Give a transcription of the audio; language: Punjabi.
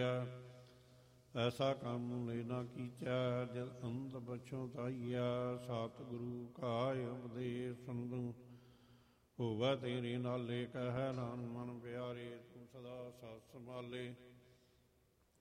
ਪਾਈਆ। ਐਸਾ ਕੰਮ ਲੈਣਾ ਕੀਚੈ ਜਦ ਅੰਤ ਬਛੋ ਤਾਈਆ। ਸਤਿਗੁਰੂ ਕਾਇ ਉਪਦੇਸ਼ ਸੁਨਦੂ ਹੋਵੈ ਤੇਰੇ ਨਾਲੇ। ਕਹਿ ਨਾਨਕ ਮਨ ਪਿਆਰੇ ਤੂੰ ਸਦਾ ਸਤ ਸੰਭਾਲੇ।